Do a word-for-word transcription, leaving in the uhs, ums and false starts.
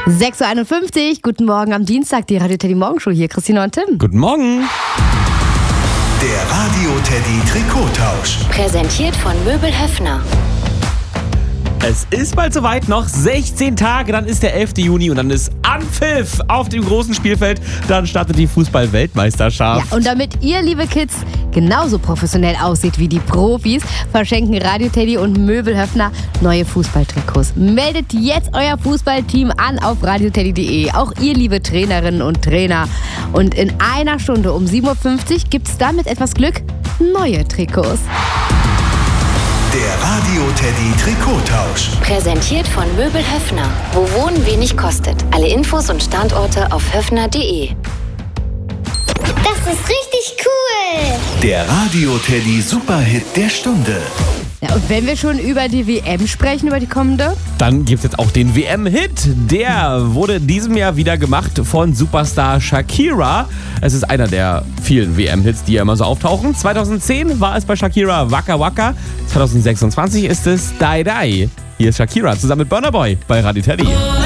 sechs Uhr einundfünfzig, guten Morgen am Dienstag, die Radio Teddy Morgenshow hier, Christina und Tim. Guten Morgen. Der Radio Teddy Trikottausch. Präsentiert von Möbel Höffner. Es ist bald soweit, noch sechzehn Tage, dann ist der elfte Juni und dann ist Anpfiff auf dem großen Spielfeld. Dann startet die Fußball-Weltmeisterschaft. Ja, und damit ihr, liebe Kids, genauso professionell aussieht wie die Profis, verschenken Radio Teddy und Möbel Höffner neue Fußballtrikots. Meldet jetzt euer Fußballteam an auf radio teddy punkt de. Auch ihr, liebe Trainerinnen und Trainer. Und in einer Stunde um sieben Uhr fünfzig gibt es dann mit etwas Glück neue Trikots. Der Radio Teddy Trikottausch. Präsentiert von Möbel Höffner. Wo Wohnen wenig kostet. Alle Infos und Standorte auf höffner punkt de. Das ist richtig cool. Der Radio Teddy Superhit der Stunde. Ja, und wenn wir schon über die W M sprechen, über die kommende? Dann gibt es jetzt auch den W M-Hit. Der wurde in diesem Jahr wieder gemacht von Superstar Shakira. Es ist einer der vielen W M-Hits, die ja immer so auftauchen. zweitausendzehn war es bei Shakira Waka Waka. zweitausendsechsundzwanzig ist es Die Die. Hier ist Shakira zusammen mit Burna Boy bei Radio Teddy.